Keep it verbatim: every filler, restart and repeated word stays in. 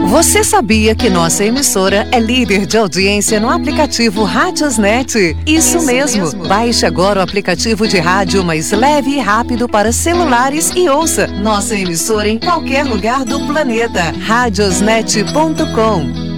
Você sabia que nossa emissora é líder de audiência no aplicativo Radiosnet? Isso, Isso mesmo. mesmo. Baixe agora o aplicativo de rádio mais leve e rápido para celulares e ouça nossa emissora em qualquer lugar do planeta. radiosnet ponto com.